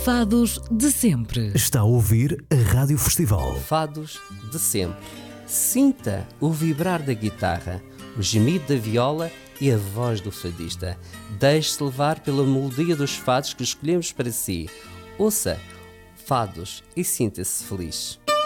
fados de sempre. Está a ouvir a Rádio Festival. Fados de sempre. Sinta o vibrar da guitarra, o gemido da viola e a voz do fadista. Deixe-se levar pela melodia dos fados que escolhemos para si. Ouça fados e sinta-se feliz.